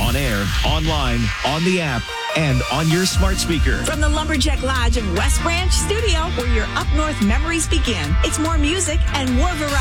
On air, online, on the app, and on your smart speaker. From the Lumberjack Lodge in West Branch Studio, where your up north memories begin. It's more music and more variety.